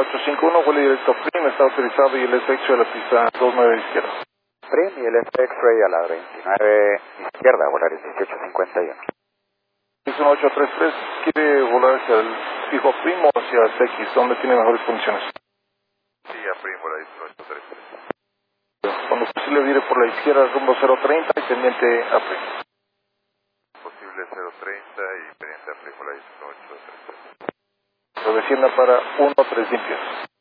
1851, vuelo directo Prim, está autorizado y el efecto de la pista 29 izquierda. Prim y el X-Ray a la 29 izquierda, volar el 1851. Es 1833, ¿quiere volar hacia el fijo Prim o hacia CX? ¿Dónde tiene mejores condiciones? Sí, a Prim, volar 1833. Cuando posible vire por la izquierda rumbo 030 y pendiente a Prim. Posible 030 y pendiente a Prim, volar 1833. Descienda para 1-3 limpios.